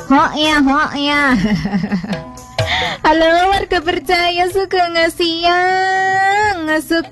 Ho ya. Halo warga percaya suka ngesiang,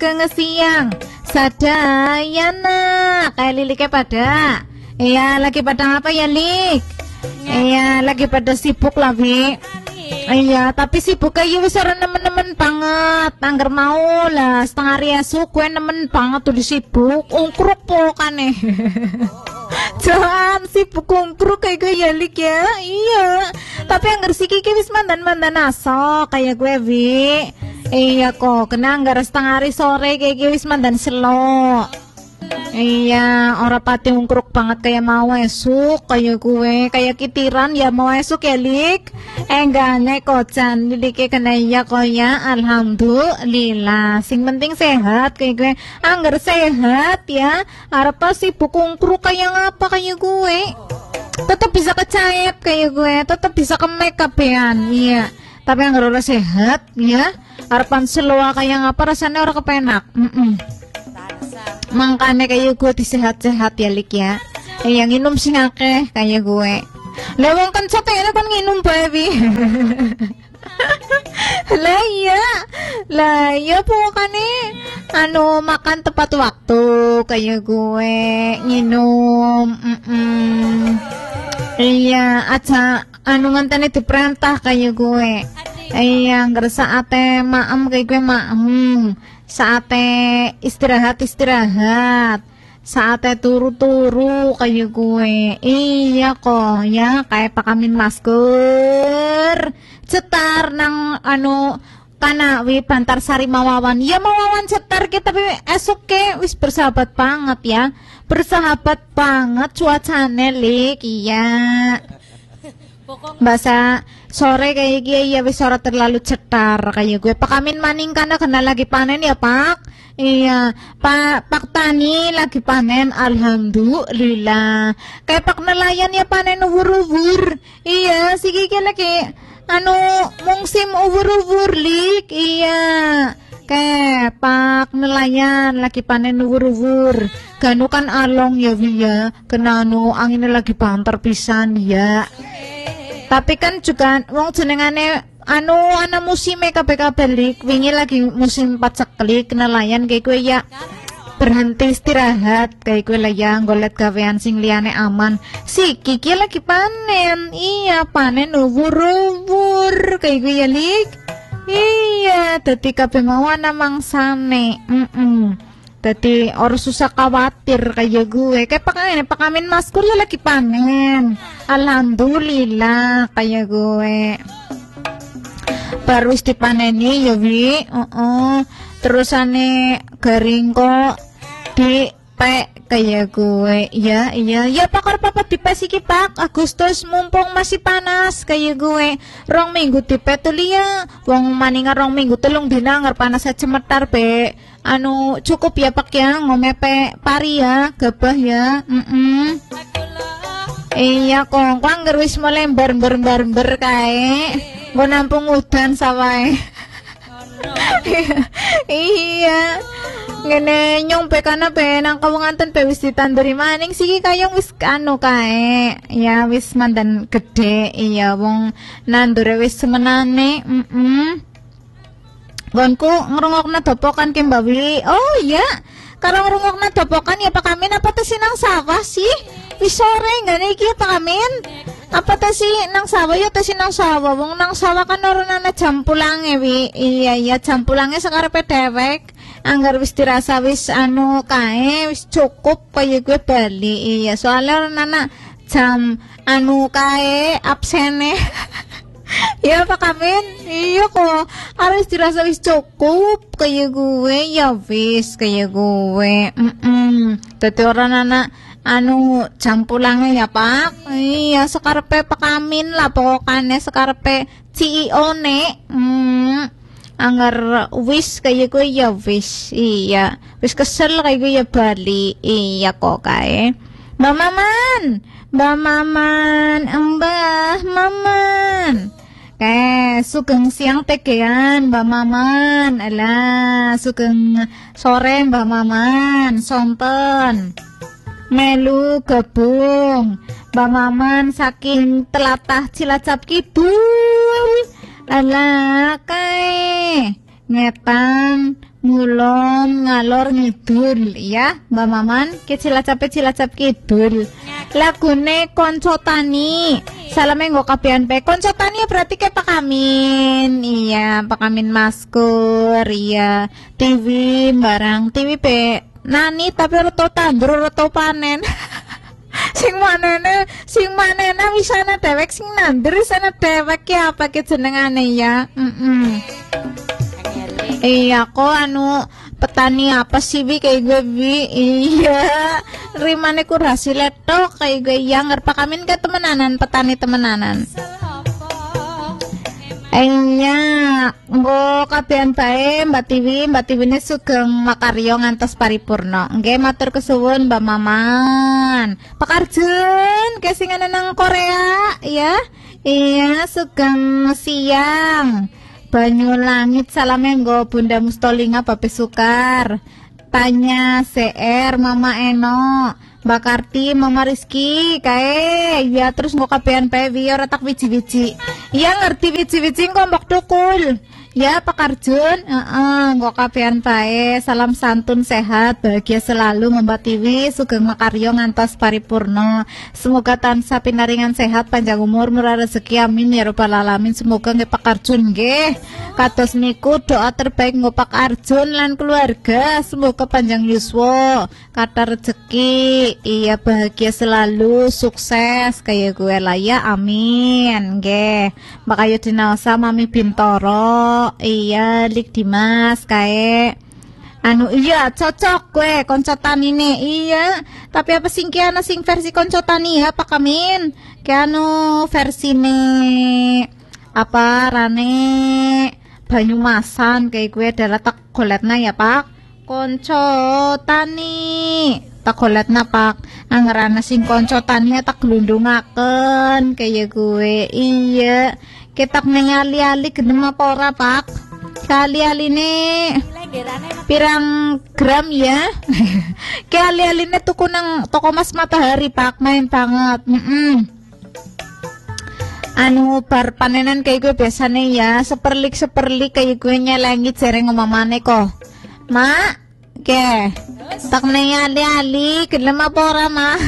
sadayana. Kayak Liliknya pada. Iya, lagi pada apa ya, Lik? Iya, lagi pada sibuk lah, Wi. Iya, tapi sibuk kayak wis ora nemen-nemen banget. Angger mau lah setengah hari esuk gue nemen banget tuh disibuk. Ungkruk polokane. Jangan sibuk ungkruk kayak gue ya, Lik ya. Iya. Tapi angger si Kiki wis mandan-mandan aso kayak gue, Wi. Iya kok, kena angger setengah hari sore kayak gue wis mandan selo. Iya, ora pati ungkruk banget kayak mau esuk kayak gue, kayak kitiran ya mau esuk ya, Lik. Enggaknya kocan Lik kena iya kok ya, alhamdulillah. Sing penting sehat kayak gue. Angger sehat ya, arep sibuk ungkruk kayak ngapa kayak gue. Tetap bisa kecayap kayak gue, tetap bisa ke make up-an. Iya. Tapi angger ora sehat ya, harapan seloa kayak ngapa rasanya ora kepenak. Makanya kayak gue disehat-sehat ya, Lik ya. Yang minum sing akeh kayak gue. Lah wong kan ini kan nginum bae. Lah iya pokoknya makan tepat waktu kayak gue, nginum. Iya, aja ngantene diperintah kayak gue. Iya, ngerasa ate maem kayak gue maem. Saatnya istirahat, saatnya turu kayak gue. Iya kok ya, kayak pakamin masker cetar nang kana wi Bantar Sari Mawawan. Ya Mawawan cetar kita tapi esok ke wis bersahabat banget ya, bersahabat banget cuacane, Lik. Iya, bahasa sore kayak gini ya wis ora terlalu cetar kayak gue. Pak Amin maning kana kena lagi panen ya, Pak. Iya, Pak Tani lagi panen, alhamdulillah. Kayak Pak nelayan ya panen ubur-ubur. Iya, si Kiki lagi mungsim ubur-ubur, Lik. Iya. Kayak Pak nelayan lagi panen ubur-ubur. Ganu kan along ya, Wi ya. Kena anginnya lagi banter pisan ya. Tapi kan juga wong jenengane ana musime kabeh-kabeh, Lik. Wingi lagi musim paceklik nelayan kayak gue ya. Berhenti istirahat kayak gue lah ya, golet gawean sing liyane aman. Si Kiki lagi panen. Iya, panen ubur-ubur kayak gue ya, Lik. Iya, dadi kabeh mau ana mangsane. Dadi orang susah khawatir kayak gue. Kayak Pak Amin maskur ya lagi panen. Alhamdulillah kayak gue. Baru dipaneni ya, Wi. Terus garing kok di kayak gue. Ya pakar papat di iki, Pak. Agustus mumpung masih panas kayak gue. 2 minggu di tuh ya. Wong maninga 2 minggu telung dina ngar panas cemetar be. Cukup ya, Pak ya, ngomepe pari ya, gabah ya. Iya kong angger wis mulai bar kae. Nggo nampung udan sawae. Iya. Ngene nyompe kana pe nang kawanganten pe wis ditanduri maning siki kayong wis kae. Ya wis mandan gede. Iya wong nandure wis semenane. Gonku ngrungokna dopokan ke Mbak Wi. Oh iya, karo ngrungokna dopokan ya Pak Amin. Apa tuh sih nang sawah sih? Wis sore nggak nih ya Pak Amin? Apa tuh sih nang sawah ya tuh sih nang sawah? Wong nang sawah kan orangnya jam pulangnya, Wi. Iya jam pulangnya sekarepe dewek. Anggar wis dirasa wis kae wis cukup kayak gue bali. Iya soalnya orangnya jam kae absene. Ya Pak Amin, iya kok harus dirasa wis cukup kayak gue ya wis kayak gue. Tadi orang anak jam pulangnya ya Pak. Iya sekarepe Pak Amin lah pokoknya sekarepe CEO ne. Anggar wis kayak gue ya wis. Iya wis kesel kayak gue ya bali. Iya kok kae Mbak Maman, Mbah Maman. Sugeng siang tegean Mbak Maman. Alah, sugeng sore Mbak Maman. Sonten. melu gabung Mbak Maman saking telatah Cilacap Kidul. Alah kae ngetan ngulon ngalor ngidul ya Mbak Maman ke Cilacap Kidul. Lagune Konco Tani. Salame nggo kabehan pe. Konco Tani ya berarti ke Pak Amin. Iya, Pak Amin Maskur, iya. TV barang TV pe. Nani tapi reto tandur reto panen. sing manene wisana dewek sing nandur wisana dewek ya apa ke jenengane ya. Iya kok anu petani apa sih bi kayak gue bi. Iya rimane ku hasil tok kayak gue yang ngerpa kamin ke temenanan petani temenanan. Enya nggo kabehan bae Mbak Tiwi ne sugeng makaryo ngantos paripurna. Nggih matur kesuwun Mbak Maman. Pak Arjun kesingan nang Korea ya. Iya sugeng siang. Banyu Langit salame nggo Bunda Mustolinga Bape Sukar. Tanya CR Mama Eno, Mbak Karti, Mama Rizky, kae ya terus nggo kabehan bae ora tak wiji-wiji. Iya ngerti wiji-wiji ngombok tukul. Ya Pak Arjun, nggo kabehan bae, salam santun sehat, bahagia selalu Mbak Tiwi, sugeng makaryo ngantos paripurna. Semoga tansah pinaringan sehat, panjang umur, murah rezeki amin ya rabbal alamin. Semoga nggih Pak Arjun nggih. Kados niku doa terbaik nggo Pak Arjun lan keluarga, semoga panjang yuswa, kata rezeki, iya bahagia selalu, sukses kayak gue lah ya, amin nggih. Mbak Ayu Dinaosa Mami Bintoro. Iya Lik Dimas kae anu iya cocok gue Konco Tani ne iya tapi apa sing ki ana sing versi Konco Tani ya Pak Amin ki anu versine apa rane Banyumasan kayak gue adalah tak goletna ya Pak Konco Tani tak goletna Pak angerana sing Konco Tani tak glundungaken kayak gue iya ketak ningali-ali gendem apa ora Pak? Kali-aline pirang gram ya? Kali-aline tuku nang toko Mas Matahari Pak, main banget. Anu bar panenan kayak gue biasanya ya, seperlik kayak gue nyelengi jareng ngomamane kok. Mak, ke tak ningali-ali gendem apa ora Mak?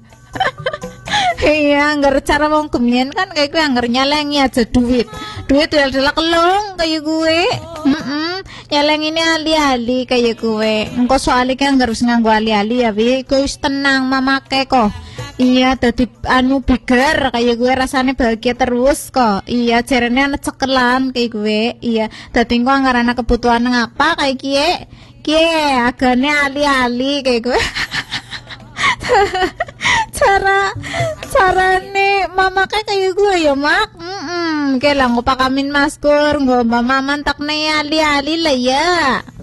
Iya, anggar cara wong kemien kan kayak gue anggar nyalengi aja duit adalah kelong kayak gue. Nyaleng ini ali-ali kayak gue. Engko soalnya kan harus nganggo ali-ali ya, gue tenang mama kok. Iya, dadi anu bigar kayak gue rasanya bahagia terus kok. Iya, jarene anak cekelan kayak gue. Iya, dadi engko anggarana kebutuhan ngapa kayak kie agane ali-ali kayak gue. carane mama kayak gue ya Mak. Kailang ko pa kamin maskur nggo Maman tak na ali-ali lah ya.